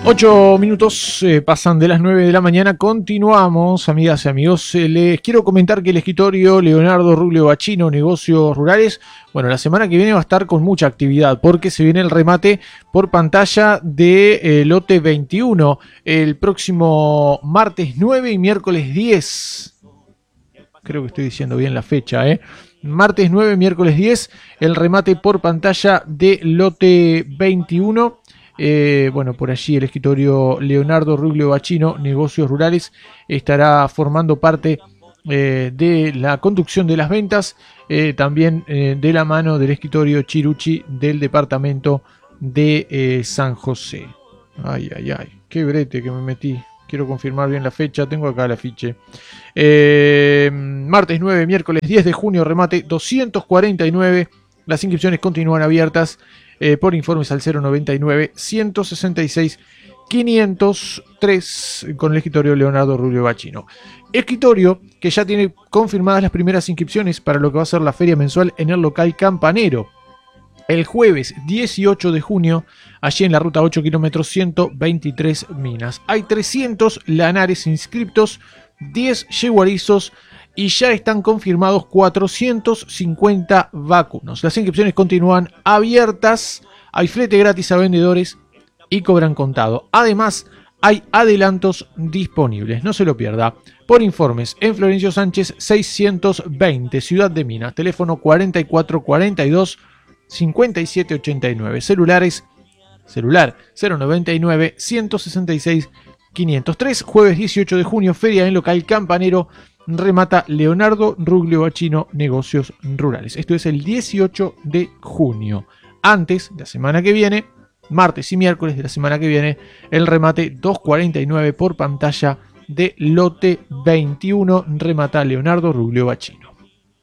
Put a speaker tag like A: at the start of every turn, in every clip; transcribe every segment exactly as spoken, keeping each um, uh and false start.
A: Ocho minutos eh, pasan de las nueve de la mañana. Continuamos, amigas y amigos. Eh, les quiero comentar que el escritorio Leonardo Ruglio Bachino, Negocios Rurales, bueno, la semana que viene va a estar con mucha actividad porque se viene el remate por pantalla de eh, lote veintiuno el próximo martes nueve y miércoles diez. Creo que estoy diciendo bien la fecha, ¿eh? Martes nueve, miércoles diez, el remate por pantalla de lote veintiuno. Eh, bueno, por allí el escritorio Leonardo Ruglio Bachino, Negocios Rurales, estará formando parte eh, de la conducción de las ventas, eh, también eh, de la mano del escritorio Chirucci del departamento de eh, San José. Ay, ay, ay, qué brete que me metí. Quiero confirmar bien la fecha, tengo acá el afiche. Eh, martes nueve, miércoles diez de junio, remate doscientos cuarenta y nueve. Las inscripciones continúan abiertas. Eh, por informes al cero noventa y nueve, ciento sesenta y seis, quinientos tres con el escritorio Leonardo Ruglio Bachino. Escritorio que ya tiene confirmadas las primeras inscripciones para lo que va a ser la feria mensual en el local Campanero. El jueves dieciocho de junio, allí en la ruta ocho kilómetros, ciento veintitrés Minas. Hay trescientos lanares inscriptos, diez yeguarizos y ya están confirmados cuatrocientos cincuenta vacunos. Las inscripciones continúan abiertas, hay flete gratis a vendedores y cobran contado. Además, hay adelantos disponibles, no se lo pierda. Por informes, en Florencio Sánchez seiscientos veinte, Ciudad de Minas, teléfono cuarenta y cuatro cuarenta y dos, cincuenta y siete ochenta y nueve, celulares, celular cero noventa y nueve, ciento sesenta y seis, quinientos tres, jueves dieciocho de junio, feria en local Campanero. Remata Leonardo Ruglio Bachino, Negocios Rurales. Esto es el dieciocho de junio. Antes, la semana que viene, martes y miércoles de la semana que viene, el remate doscientos cuarenta y nueve por pantalla de lote veintiuno. Remata Leonardo Ruglio Bachino.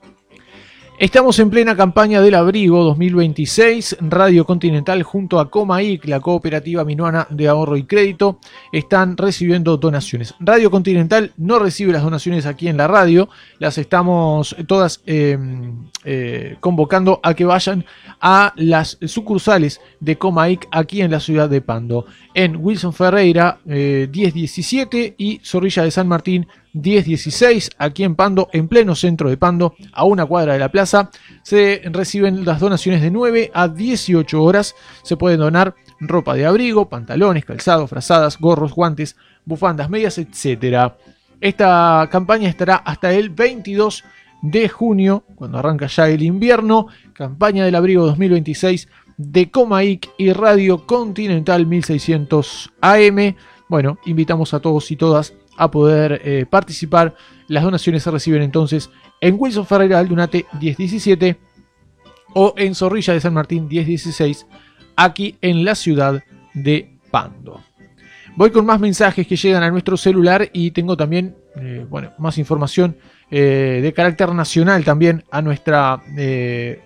A: Estamos en plena campaña del abrigo dos mil veintiséis. Radio Continental junto a Comaic, la cooperativa minuana de ahorro y crédito, están recibiendo donaciones. Radio Continental no recibe las donaciones aquí en la radio, las estamos todas eh, eh, convocando a que vayan a las sucursales de Comaic aquí en la ciudad de Pando, en Wilson Ferreira eh, diez diecisiete y Zorrilla de San Martín diez dieciséis, aquí en Pando, en pleno centro de Pando, a una cuadra de la plaza. Se reciben las donaciones de nueve a dieciocho horas. Se pueden donar ropa de abrigo, pantalones, calzados, frazadas, gorros, guantes, bufandas, medias, etcétera. Esta campaña estará hasta el veintidós de junio, cuando arranca ya el invierno. Campaña del abrigo dos mil veintiséis de Comaic y Radio Continental mil seiscientos A M. Bueno, invitamos a todos y todas a poder eh, participar. Las donaciones se reciben entonces en Wilson Ferreira Aldunate diez diecisiete o en Zorrilla de San Martín diez dieciséis, aquí en la ciudad de Pando. Voy con más mensajes que llegan a nuestro celular y tengo también eh, bueno, más información eh, de carácter nacional también a nuestra eh,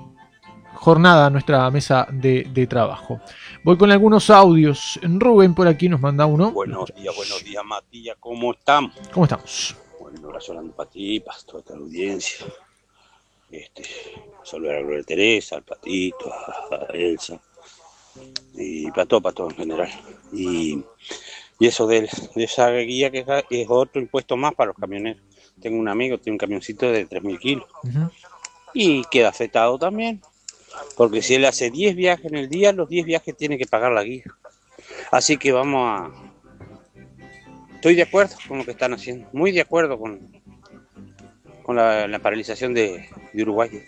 A: jornada, a nuestra mesa de, de trabajo. Voy con algunos audios. Rubén por aquí nos manda uno.
B: Buenos días, buenos días, Matías. ¿Cómo estamos?
A: ¿Cómo estamos?
B: Bueno, un abrazo grande para ti, para toda esta audiencia. Este, saludar a Gloria Teresa, al Patito, a Elsa. Y para todo, para todo en general. Y, y eso de, de esa guía que es otro impuesto más para los camioneros. Tengo un amigo, tiene un camioncito de tres mil kilos. Uh-huh. Y queda afectado también. Porque si él hace diez viajes en el día, los diez viajes tiene que pagar la guía. Así que vamos a... Estoy de acuerdo con lo que están haciendo. Muy de acuerdo con, con la, la paralización de, de Uruguay.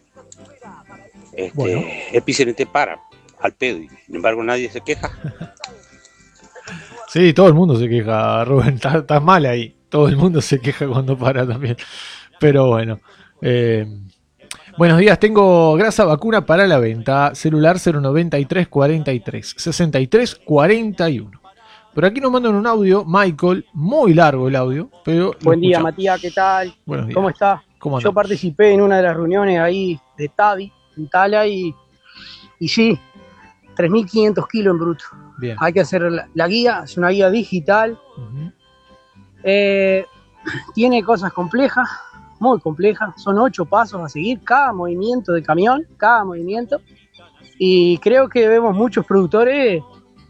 B: Este, bueno. El P C N T para al pedo y sin embargo nadie se queja.
A: Sí, todo el mundo se queja, Rubén. Estás mal ahí. Todo el mundo se queja cuando para también. Pero bueno... Eh... Buenos días, tengo grasa vacuna para la venta. Celular cero noventa y tres cuarenta y tres sesenta y tres cuarenta y uno. Por aquí nos mandan un audio, Michael, muy largo el audio, pero...
C: Buen día, Matías, ¿qué tal?
A: Buenos días.
C: ¿Cómo estás?
A: ¿Cómo
C: Yo participé en una de las reuniones ahí de Tavi, en Tala, y, y sí, tres mil quinientos kilos en bruto.
A: Bien.
C: Hay que hacer la, la guía, es una guía digital. Uh-huh. Eh, tiene cosas complejas. Muy compleja, son ocho pasos a seguir, cada movimiento de camión, cada movimiento, y creo que vemos muchos productores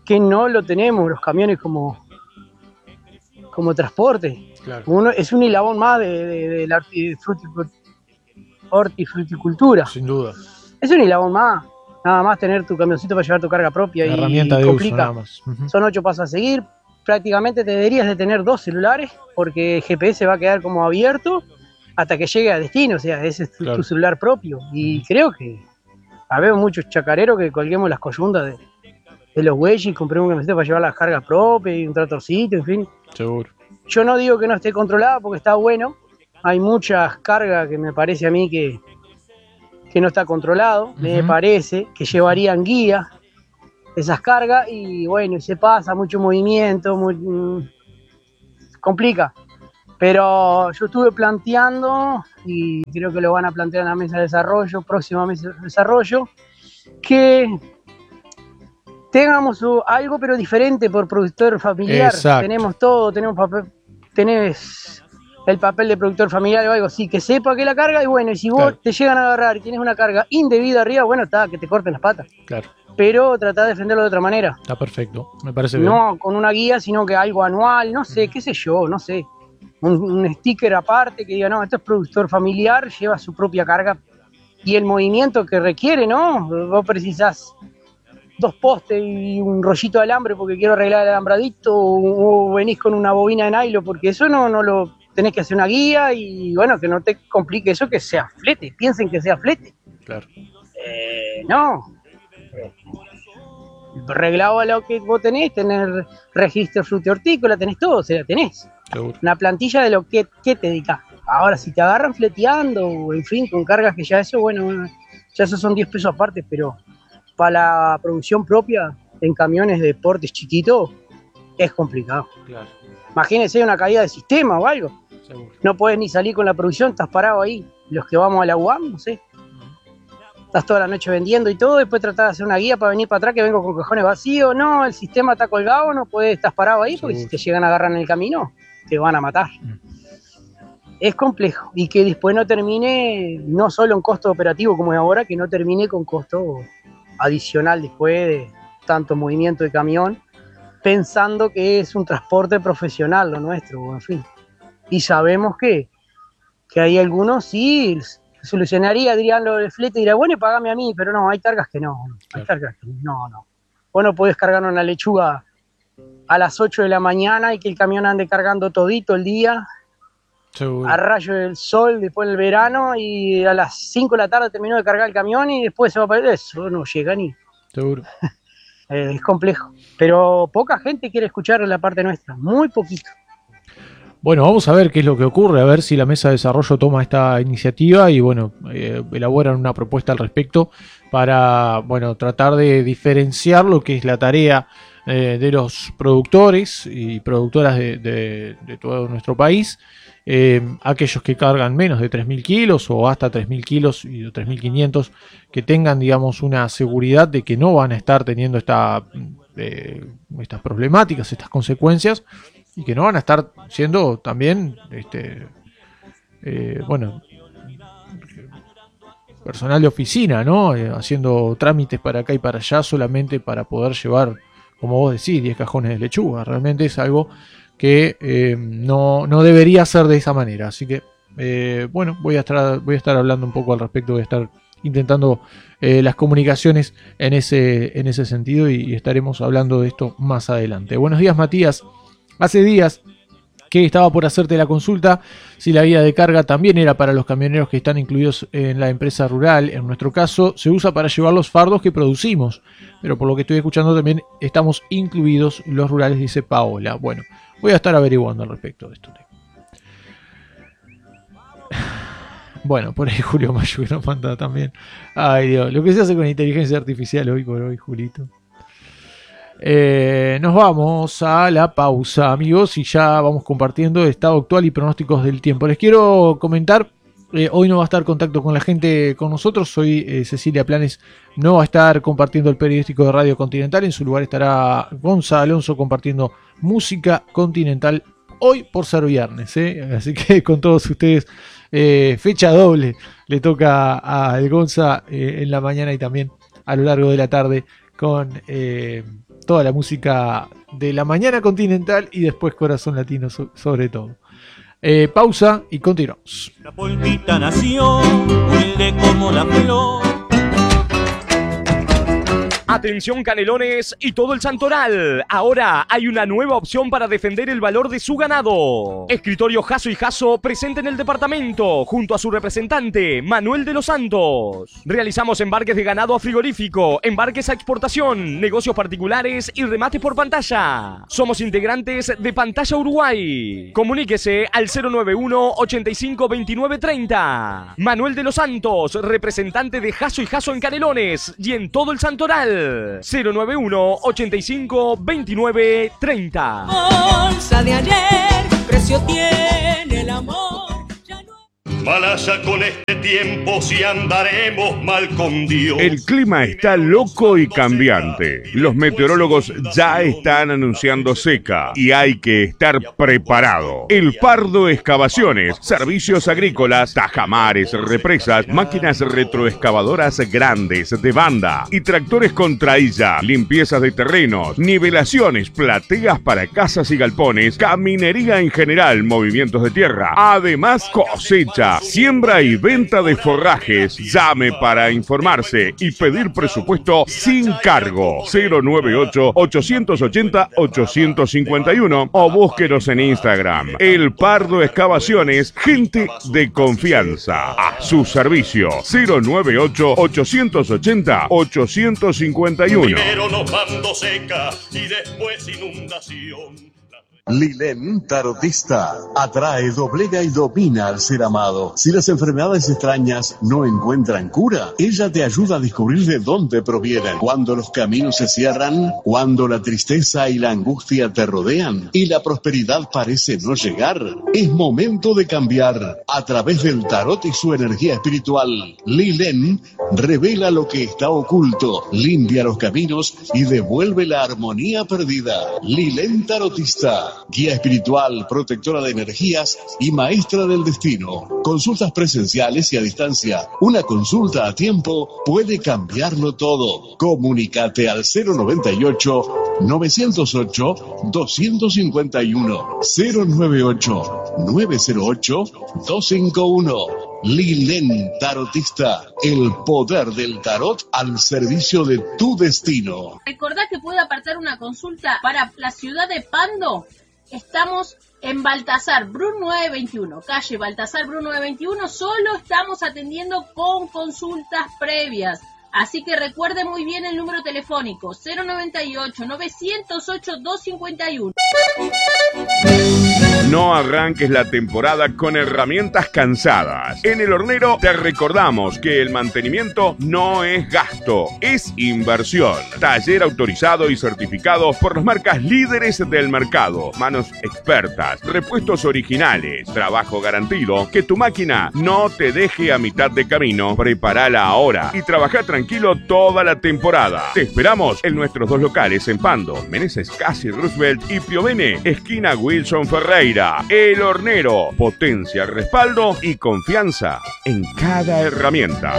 C: que no lo tenemos los camiones como, como transporte.
A: Claro.
C: Uno, es un hilabón más de, de, de la hortifruticultura.
A: Sin duda.
C: Es un hilabón más. Nada más tener tu camioncito para llevar tu carga propia
A: La
C: y
A: herramienta de
C: complica.
A: uso, nada más. Uh-huh.
C: Son ocho pasos a seguir. Prácticamente te deberías de tener dos celulares porque el G P S va a quedar como abierto hasta que llegue a destino. O sea, ese es tu,
A: claro.
C: tu celular propio. Y uh-huh. creo que habemos muchos chacareros que colguemos las coyundas de, de los güeyes y compremos un camioncito para llevar las cargas propias y un tractorcito, en fin.
A: Seguro.
C: Yo no digo que no esté controlada porque está bueno. Hay muchas cargas que me parece a mí que que no está controlado, uh-huh. me parece que llevarían guía esas cargas y bueno, se pasa mucho movimiento, muy, mmm, complica. Pero yo estuve planteando, y creo que lo van a plantear en la mesa de desarrollo, próxima mesa de desarrollo, que tengamos algo pero diferente por productor familiar.
A: Exacto.
C: Tenemos todo, tenemos papel, tenés el papel de productor familiar o algo, sí, que sepa que la carga, y bueno, y si vos claro. te llegan a agarrar y tienes una carga indebida arriba, bueno, está, que te corten las patas.
A: Claro.
C: Pero tratá de defenderlo de otra manera.
A: Está perfecto, me parece bien.
C: No con una guía, sino que algo anual, no sé, qué sé yo, no sé. Un, un sticker aparte que diga, no, esto es productor familiar, lleva su propia carga y el movimiento que requiere, ¿no? Vos precisás dos postes y un rollito de alambre porque quiero arreglar el alambradito, o, o venís con una bobina de nylon, porque eso no, no lo... Tenés que hacer una guía y bueno, que no te complique eso, que sea flete, piensen que sea flete.
A: Claro.
C: Eh, no. Reglado a lo que vos tenés, tener registro frutihortícola, tenés todo, o sea, tenés.
A: Seguro. Una
C: plantilla de lo que, que te dedicás. Ahora, si te agarran fleteando, o en fin, con cargas que ya eso, bueno, ya esos son diez pesos aparte, pero para la producción propia, en camiones de portes chiquitos, es complicado.
A: Claro.
C: Imagínense una caída de sistema o algo.
A: Seguro.
C: No puedes ni salir con la producción, estás parado ahí. Los que vamos a la U A M, no sé. Estás toda la noche vendiendo y todo, después tratás de hacer una guía para venir para atrás que vengo con cajones vacíos. No, el sistema está colgado, no puedes, estás parado ahí, porque Seguro. Si te llegan a agarrar en el camino, te van a matar. Mm. Es complejo. Y que después no termine, no solo en costo operativo como es ahora, que no termine con costo adicional después de tanto movimiento de camión, pensando que es un transporte profesional lo nuestro, en fin. Y sabemos que, que hay algunos, sí, solucionaría, dirían lo del flete, diría, bueno, pagame a mí, pero no, hay cargas que no, hay cargas que no, no. Vos no podés cargar una lechuga a las ocho de la mañana y que el camión ande cargando todito el día, Seguro. A rayo del sol, después del verano, y a las cinco de la tarde terminó de cargar el camión y después se va a perder, eso no llega ni.
A: Seguro.
C: Es complejo, pero poca gente quiere escuchar la parte nuestra, muy poquito.
A: Bueno, vamos a ver qué es lo que ocurre, a ver si la mesa de desarrollo toma esta iniciativa y bueno, eh, elaboran una propuesta al respecto para, bueno, tratar de diferenciar lo que es la tarea eh, de los productores y productoras de, de, de todo nuestro país, eh, aquellos que cargan menos de tres mil kilos o hasta tres mil kilos y tres mil quinientos, que tengan, digamos, una seguridad de que no van a estar teniendo esta, eh, estas problemáticas, estas consecuencias, y que no van a estar siendo también, este, eh, bueno, personal de oficina, ¿no? Eh, haciendo trámites para acá y para allá solamente para poder llevar, como vos decís, diez cajones de lechuga. Realmente es algo que eh, no, no debería ser de esa manera. Así que, eh, bueno, voy a estar, voy a estar hablando un poco al respecto, voy a estar intentando eh, las comunicaciones en ese, en ese sentido y, y estaremos hablando de esto más adelante. Buenos días, Matías. Hace días que estaba por hacerte la consulta si la guía de carga también era para los camioneros que están incluidos en la empresa rural. En nuestro caso se usa para llevar los fardos que producimos, pero por lo que estoy escuchando también estamos incluidos los rurales, dice Paola. Bueno, voy a estar averiguando al respecto de esto. Bueno, por ahí Julio Mayo que nos manda también. Ay Dios, lo que se hace con inteligencia artificial hoy por hoy, Julito. Eh, nos vamos a la pausa, amigos, y ya vamos compartiendo estado actual y pronósticos del tiempo. Les quiero comentar, eh, hoy no va a estar contacto con la gente con nosotros. Hoy eh, Cecilia Planes no va a estar compartiendo el periodístico de Radio Continental. En su lugar estará Gonza Alonso compartiendo música continental hoy por ser viernes, ¿eh? Así que con todos ustedes, eh, fecha doble le toca a el Gonza eh, en la mañana y también a lo largo de la tarde con... Eh, toda la música de la mañana continental y después Corazón Latino so- sobre todo. Eh, pausa y continuamos.
D: La polvita nació, humilde como la flor. Atención Canelones y todo el Santoral. Ahora hay una nueva opción para defender el valor de su ganado. Escritorio Jasso y Jasso presente en el departamento junto a su representante Manuel de los Santos. Realizamos embarques de ganado a frigorífico, embarques a exportación, negocios particulares y remate por pantalla. Somos integrantes de Pantalla Uruguay. Comuníquese al cero nueve uno, ochenta y cinco, veintinueve, treinta. Manuel de los Santos, representante de Jasso y Jasso en Canelones y en todo el Santoral. cero nueve uno, ochenta y cinco, veintinueve, treinta.
E: Bolsa de ayer, precio tiene el amor.
F: Malaya con este tiempo si andaremos mal con Dios.
G: El clima está loco y cambiante. Los meteorólogos ya están anunciando seca y hay que estar preparado. El Pardo Excavaciones, servicios agrícolas, tajamares, represas, máquinas retroexcavadoras grandes de banda y tractores con trailla, limpiezas de terrenos, nivelaciones, plateas para casas y galpones, caminería en general, movimientos de tierra, además cosecha, siembra y venta de forrajes. Llame para informarse y pedir presupuesto sin cargo. cero nueve ocho, ochocientos ochenta, ochocientos cincuenta y uno o búsquenos en Instagram. El Pardo Excavaciones, gente de confianza. A su servicio. cero nueve ocho, ochocientos ochenta, ochocientos cincuenta y uno.
F: Primero nos mando seca y después inundación.
H: Lilén Tarotista atrae, doblega y domina al ser amado. Si las enfermedades extrañas no encuentran cura, ella te ayuda a descubrir de dónde provienen. Cuando los caminos se cierran, cuando la tristeza y la angustia te rodean y la prosperidad parece no llegar, es momento de cambiar. A través del tarot y su energía espiritual, Lilén revela lo que está oculto, limpia los caminos y devuelve la armonía perdida. Lilén Tarotista, guía espiritual, protectora de energías y maestra del destino. Consultas presenciales y a distancia. Una consulta a tiempo puede cambiarlo todo. Comunícate al cero noventa y ocho, novecientos ocho, doscientos cincuenta y uno. cero noventa y ocho, novecientos ocho, doscientos cincuenta y uno. Lilén Tarotista, el poder del tarot al servicio de tu destino.
I: Recordá que puede apartar una consulta para la ciudad de Pando. Estamos en Baltasar Bru nueve veintiuno, calle Baltasar Bru nueve veintiuno. Solo estamos atendiendo con consultas previas. Así que recuerde muy bien el número telefónico cero noventa y ocho, novecientos ocho, doscientos cincuenta y uno.
G: No arranques la temporada con herramientas cansadas. En El Hornero te recordamos que el mantenimiento no es gasto, es inversión. Taller autorizado y certificado por las marcas líderes del mercado. Manos expertas, repuestos originales, trabajo garantido. Que tu máquina no te deje a mitad de camino. Prepárala ahora y trabaja tranquilo toda la temporada. Te esperamos en nuestros dos locales en Pando, Meneses Casi Roosevelt y Piovene, esquina Wilson Ferreira. El Hornero, potencia, respaldo y confianza en cada herramienta.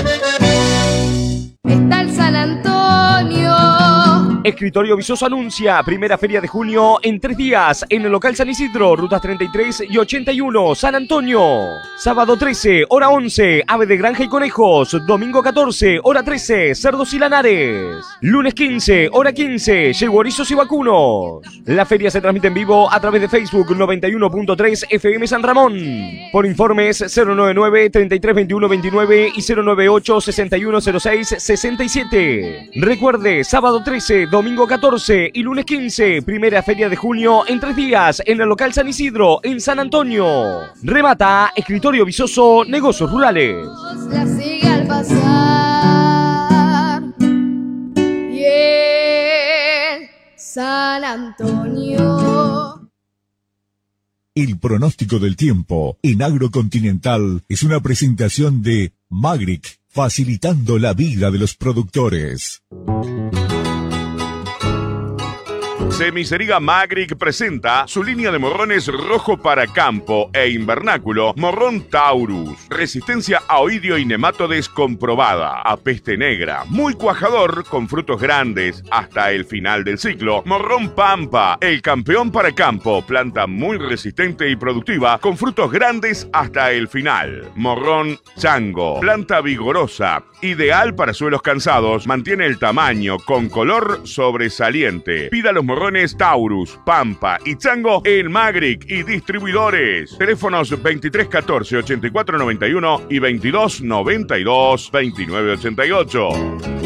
E: Está el San Antonio.
D: Escritorio Visoso anuncia primera feria de junio en tres días en el local San Isidro, rutas treinta y tres y ochenta y uno, San Antonio. Sábado trece, hora once, ave de granja y conejos. Domingo catorce, hora trece, cerdos y lanares. Lunes quince, hora quince, yeguorizos y vacunos. La feria se transmite en vivo a través de Facebook noventa y uno punto tres F M San Ramón. Por informes cero noventa y nueve, treinta y tres, veintiuno, veintinueve y cero noventa y ocho, sesenta y uno cero seis, sesenta y siete. Recuerde, sábado trece, domingo catorce y lunes quince, primera feria de junio en tres días en el local San Isidro, en San Antonio. Remata Escritorio Visoso, Negocios Rurales.
E: La sigue al pasar. Y en San Antonio.
J: El pronóstico del tiempo en Agrocontinental es una presentación de Magric, facilitando la vida de los productores.
G: Cemiseriga Magric presenta su línea de morrones rojo para campo e invernáculo, Morrón Taurus. Resistencia a oidio y nematodes comprobada, a peste negra, muy cuajador con frutos grandes hasta el final del ciclo. Morrón Pampa, el campeón para campo, planta muy resistente y productiva con frutos grandes hasta el final. Morrón Chango, planta vigorosa, ideal para suelos cansados, mantiene el tamaño con color sobresaliente. Pida los morrones Taurus, Pampa y Chango en Magric y distribuidores. Teléfonos veintitrés catorce ochenta y cuatro noventa y uno y veintidós noventa y dos veintinueve ochenta y ocho.